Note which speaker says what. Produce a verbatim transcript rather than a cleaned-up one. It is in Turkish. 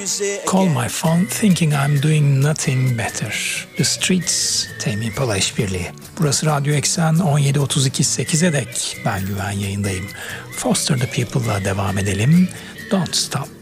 Speaker 1: Call my phone thinking I'm doing nothing better. The Streets, Tame Impala işbirliği. Burası Radyo Eksen on yedi otuz iki sekize dek. Ben Güven yayındayım. Foster the People'la devam edelim. Don't Stop.